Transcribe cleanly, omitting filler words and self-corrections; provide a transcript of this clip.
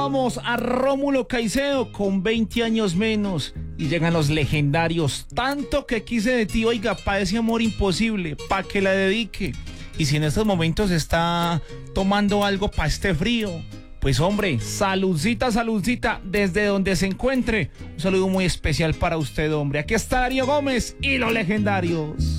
saludamos a Rómulo Caicedo con 20 años menos y llegan los legendarios. Tanto que quise de ti, oiga, pa' ese amor imposible, pa' que la dedique. Y si en estos momentos está tomando algo pa' este frío, pues hombre, saludcita, saludcita, desde donde se encuentre. Un saludo muy especial para usted, hombre. Aquí está Darío Gómez y los legendarios.